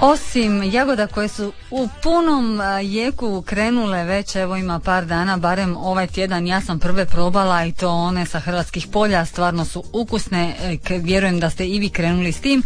Osim jagoda koje su u punom jeku krenule već, evo ima par dana, barem ovaj tjedan, ja sam prve probala i to one sa hrvatskih polja, stvarno su ukusne, vjerujem da ste i vi krenuli s tim,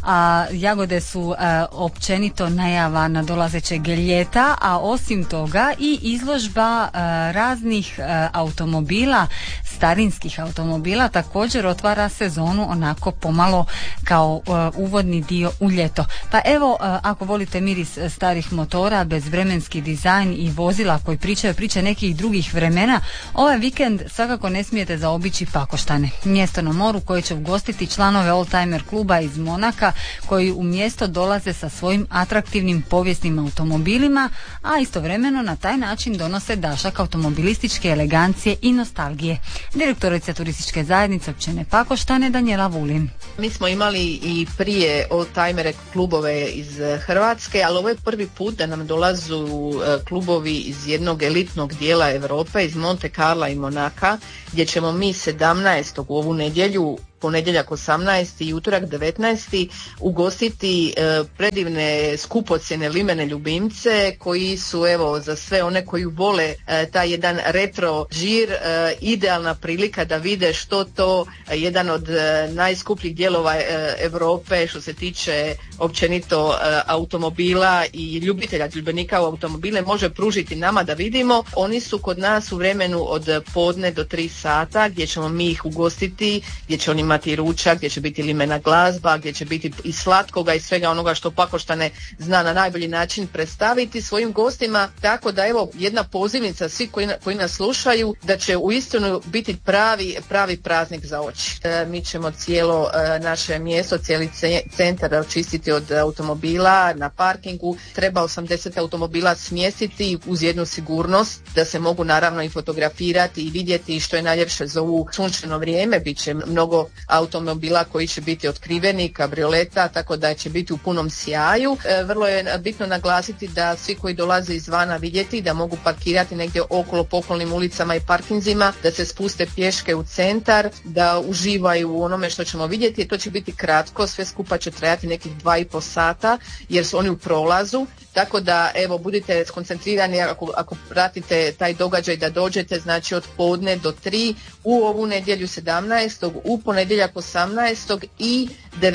a jagode su općenito najava nadolazećeg ljeta, a osim toga i izložba raznih automobila, starinskih automobila također otvara sezonu onako pomalo kao uvodni dio u ljeto. Pa evo, ako volite miris starih motora, bezvremenski dizajn i vozila koji pričaju priče nekih drugih vremena, ovaj vikend svakako ne smijete zaobići Pakoštane. Mjesto na moru koje će ugostiti članove Oldtimer kluba iz Monaka koji u mjesto dolaze sa svojim atraktivnim povijesnim automobilima, a istovremeno na taj način donose dašak automobilističke elegancije i nostalgije. Direktorica turističke zajednice općine Pakoštane Danijela Vulin. Mi smo imali i prije Oldtimere klubove iz Hrvatske, ali ovo je prvi put da nam dolazu klubovi iz jednog elitnog dijela Europe, iz Monte Carla i Monaka, gdje ćemo mi 17. u ovu nedjelju, ponedjeljak 18. i utorak 19. ugostiti predivne skupocjene limene ljubimce koji su, evo, za sve one koji vole taj jedan retro žir, idealna prilika da vide što to jedan od najskupljih dijelova Europe što se tiče općenito automobila i ljubitelja u automobile može pružiti nama da vidimo. Oni su kod nas u vremenu od podne do 3 sata gdje ćemo mi ih ugostiti, gdje će oni imati ručak, gdje će biti limena glazba, gdje će biti i slatkoga i svega onoga što Pakoštane zna na najbolji način predstaviti svojim gostima. Tako da evo jedna pozivnica svi koji nas slušaju da će uistinu biti pravi praznik za oči. Mi ćemo cijelo naše mjesto, cijeli centar očistiti od automobila na parkingu. Treba 80 automobila smjestiti uz jednu sigurnost da se mogu naravno i fotografirati i vidjeti što je najljepše za ovu sunčano vrijeme. Biće mnogo automobila koji će biti otkriveni, kabrioleta, tako da će biti u punom sjaju. Vrlo je bitno naglasiti da svi koji dolaze izvana vidjeti da mogu parkirati negdje okolo po okolnim ulicama i parkinzima, da se spuste pješke u centar, da uživaju u onome što ćemo vidjeti. To će biti kratko, sve skupa će trajati nekih 2,5 sata jer su oni u prolazu. Tako da evo budite skoncentrirani ako pratite taj događaj da dođete, znači od podne do 3 u ovu nedjelju 17. u ponedjeljak 18. i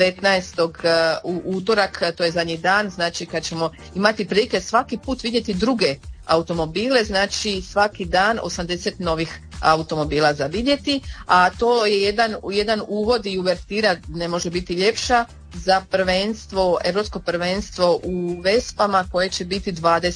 19. u utorak, to je zadnji dan, znači kad ćemo imati prilike svaki put vidjeti druge automobile, znači svaki dan 80 novih automobila za vidjeti, a to je jedan uvod i uvertira, ne može biti ljepša, za prvenstvo, europsko prvenstvo u Vespama koje će biti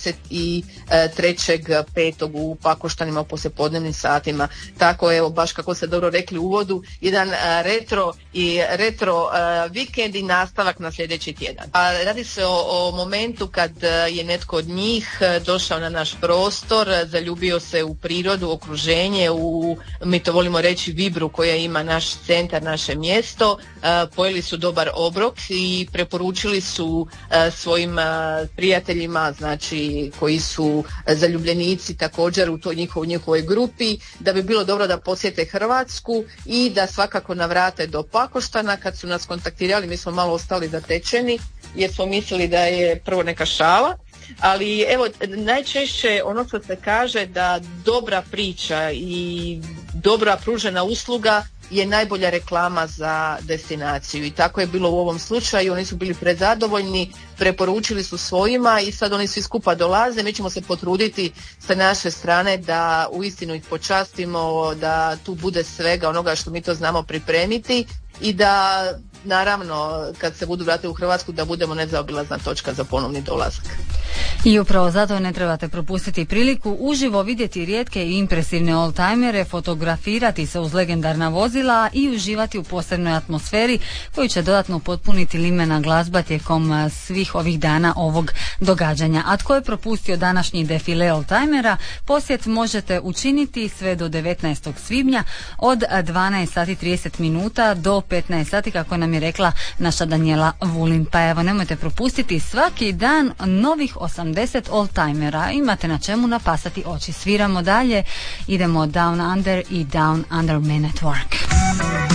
23.5. u Pakoštanima u poslijepodnevnim satima. Tako evo, baš kako ste dobro rekli u uvodu, jedan retro vikend i nastavak na sljedeći tjedan. A radi se o momentu kad je netko od njih došao na naš prostor, zaljubio se u prirodu, okruženje, mi to volimo reći vibru koja ima naš centar, naše mjesto, pojeli su dobar obrok i preporučili su svojim prijateljima, znači koji su zaljubljenici također u toj njihovoj grupi, da bi bilo dobro da posjete Hrvatsku i da svakako navrate do Pakoštana. Kad su nas kontaktirali mi smo malo ostali zatečeni jer smo mislili da je prvo neka šala, ali evo najčešće ono što se kaže da dobra priča i dobra pružena usluga je najbolja reklama za destinaciju i tako je bilo u ovom slučaju. Oni su bili prezadovoljni, preporučili su svojima i sad oni svi skupa dolaze. Mi ćemo se potruditi sa naše strane da uistinu ih počastimo, da tu bude svega onoga što mi to znamo pripremiti i da naravno kad se budu vratili u Hrvatsku da budemo nezaobilazna točka za ponovni dolazak. I upravo zato ne trebate propustiti priliku uživo vidjeti rijetke i impresivne oldtimere, fotografirati se uz legendarna vozila i uživati u posebnoj atmosferi koju će dodatno potpuniti limena glazba tijekom svih ovih dana ovog događanja. A tko je propustio današnji defile oldtimera, posjet možete učiniti sve do 19. svibnja od 12:30 minuta do 15 sati kako nam je rekla naša Danijela Vulin. Pa evo, nemojte propustiti svaki dan novih 80 oldtimera. Imate na čemu napasati oči. Sviramo dalje, idemo Down Under i Down Under Men at Work.